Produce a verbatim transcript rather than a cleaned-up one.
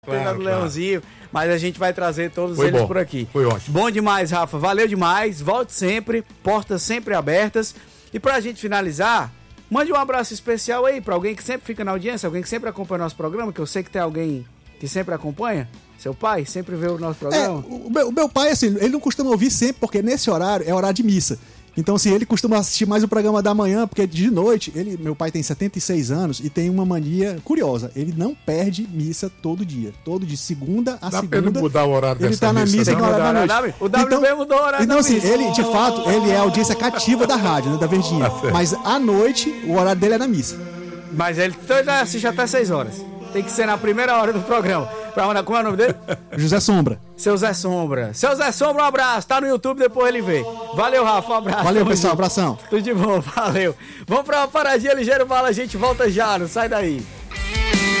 Claro, do Leãozinho, claro. Mas a gente vai trazer todos Foi eles bom. por aqui. Foi ótimo. Bom demais, Rafa. Valeu demais. Volte sempre. Portas sempre abertas. E pra gente finalizar, mande um abraço especial aí pra alguém que sempre fica na audiência, alguém que sempre acompanha o nosso programa, que eu sei que tem alguém que sempre acompanha. Seu pai sempre vê o nosso programa? É, o, meu, o meu pai, assim, ele não costuma ouvir sempre, porque nesse horário é horário de missa. Então, assim, ele costuma assistir mais o programa da manhã, porque de noite, ele, meu pai tem setenta e seis anos e tem uma mania curiosa. Ele não perde missa todo dia. Todo de segunda a Dá segunda. Pra ele mudar o horário ele dessa tá na missa não? no horário da noite. O W então, B mudou o horário então, da assim, missa. ele, de fato, ele é a audiência cativa da rádio, né, da Verdinha. Tá certo. Mas à noite, o horário dele é na missa. Mas ele assiste até seis horas. Tem que ser na primeira hora do programa. Pra mandar, como é o nome dele? José Sombra. Seu Zé Sombra. Seu Zé Sombra, um abraço. Tá no YouTube, depois ele vê. Valeu, Rafa, um abraço. Valeu, pessoal, junto. abração. Tudo de bom, valeu. Vamos pra uma paradinha ligeiro, bala, a gente volta já, não sai daí.